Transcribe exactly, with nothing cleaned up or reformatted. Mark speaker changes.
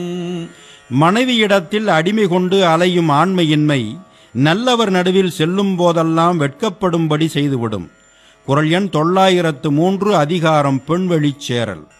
Speaker 1: மனைவியிடத்தில் அடிமை கொண்டு அலையும் ஆண்மையின்மை நல்லவர் நடுவில் செல்லும் போதெல்லாம் வெட்கப்படும்படி செய்துவிடும். குறள் எண் தொள்ளாயிரத்து மூன்று, அதிகாரம் பெண்வழிச் சேரல்.